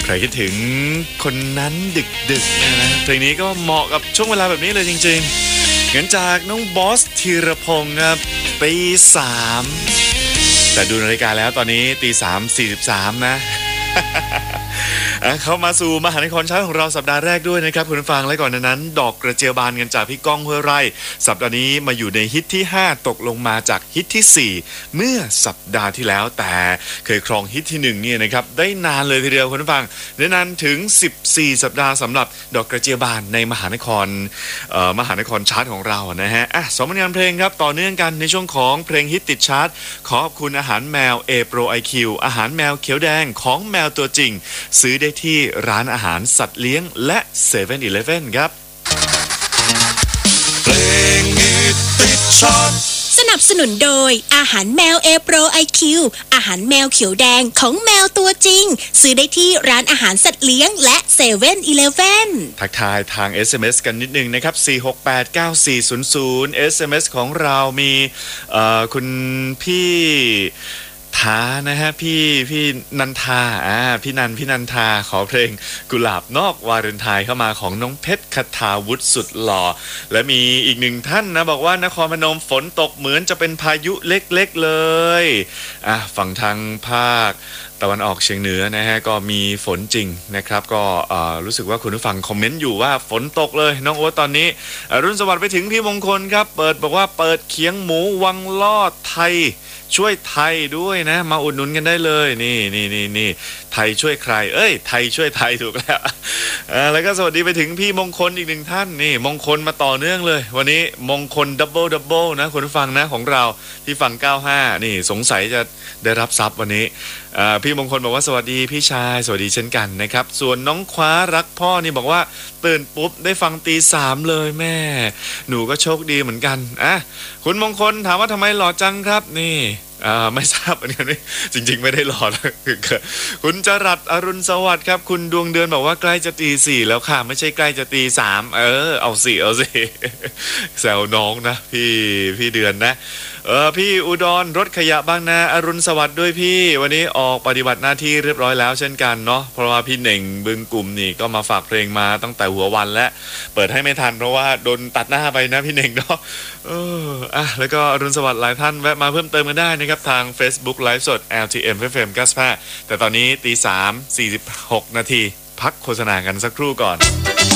ครคิดถึงคนนั้นดึกๆนะเพลงนี้ก็เหมาะกับช่วงเวลาแบบนี้เลยจริงๆงั้นจากน้องบอสธีรพงศ์ครับตีสามแต่ดูนาฬิกาแล้วตอนนี้ตี3:43นะ เข้ามาสู่มหานครชาร์ตของเราสัปดาห์แรกด้วยนะครับคุณผู้ฟังและก่อนนั้นดอกกระเจียวบานกันจากพี่ก้องห้วยไร่สัปดาห์นี้มาอยู่ในฮิตที่5ตกลงมาจากฮิตที่4เมื่อสัปดาห์ที่แล้วแต่เคยครองฮิตที่1เนี่ยนะครับได้นานเลยทีเดียวคุณผู้ฟังได้นานถึง14สัปดาห์สำหรับดอกกระเจียวบานในมหานครชาร์ตของเรานะฮะ2ผลงานเพลงครับต่อเนื่องกันในช่วงของเพลงฮิตติดชาร์ตขอบคุณอาหารแมว A Pro IQ อาหารแมวเขียวแดงของแมวตัวจริงซื้อได้ที่ร้านอาหารสัตว์เลี้ยงและ 7-Eleven ครับเพลงฮิตติดชาร์ตสนับสนุนโดยอาหารแมว A Pro IQ อาหารแมวเขียวแดงของแมวตัวจริงซื้อได้ที่ร้านอาหารสัตว์เลี้ยงและ 7-Eleven ทักทายทาง SMS กันนิดนึงนะครับ4689400 SMS ของเรามีคุณพี่ทานะฮะพี่นันทาพี่นันทาขอเพลงกุหลาบนอกวาเลนไทน์เข้ามาของน้องเพชรคทาวุฒิสุดหล่อและมีอีกหนึ่งท่านนะบอกว่านครพนมฝนตกเหมือนจะเป็นพายุเล็กๆเลยฝั่งทางภาคตะวันออกเฉียงเหนือนะฮะก็มีฝนจริงนะครับก็รู้สึกว่าคุณผู้ฟังคอมเมนต์อยู่ว่าฝนตกเลยน้องโอ๊ตตอนนี้รุ่นสวัสดิ์ไปถึงพี่มงคลครับบอกว่าเปิดเคียงหมูวังลอดไทยช่วยไทยด้วยนะมาอุดหนุนกันได้เลยนี่ไทยช่วยใครไทยช่วยไทยถูกแล้วแล้วก็สวัสดีไปถึงพี่มงคลอีกหนึ่งท่านนี่มงคลมาต่อเนื่องเลยวันนี้มงคลดับเบิลนะคุณผู้ฟังนะของเราที่ฝั่ง95นี่สงสัยจะได้รับทรัพย์วันนี้พี่มงคลบอกว่าสวัสดีพี่ชายสวัสดีเช่นกันนะครับส่วนน้องคว้ารักพ่อนี่บอกว่าตื่นปุ๊บได้ฟังตี3เลยแม่หนูก็โชคดีเหมือนกันคุณมงคลถามว่าทำไมหล่อจังครับนี่ไม่ทราบเหมือนกันนี่จริงๆไม่ได้หล่อนะคุณจรัสอรุณสวัสดิ์ครับคุณดวงเดือนบอกว่าใกล้จะตี4แล้วค่ะไม่ใช่ใกล้จะตี3เอาสิแซวน้องนะพี่เดือนนะพี่อุดรรถขยะบางนาอรุณสวัสดิ์ด้วยพี่วันนี้ออกปฏิบัติหน้าที่เรียบร้อยแล้วเช่นกันเนาะเพราะว่าพี่เหน่งบึงกลุ่มนี่ก็มาฝากเพลงมาตั้งแต่หัววันและเปิดให้ไม่ทันเพราะว่าโดนตัดหน้าไปนะพี่เหน่งเนาะแล้วก็อรุณสวัสดิ์หลายท่านแวะมาเพิ่มเติมกันได้นะครับทาง Facebook ไลฟ์สด LTM FM 95แต่ตอนนี้ตี3:46 นาทีพักโฆษณากันสักครู่ก่อน